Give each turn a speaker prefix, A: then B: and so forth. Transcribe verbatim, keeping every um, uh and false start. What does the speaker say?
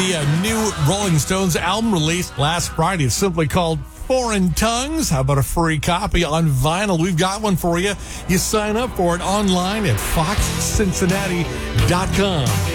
A: the uh, new Rolling Stones album released last Friday. It's simply called Foreign Tongues. How about a free copy on vinyl? We've got one for you. You sign up for it online at fox cincinnati dot com.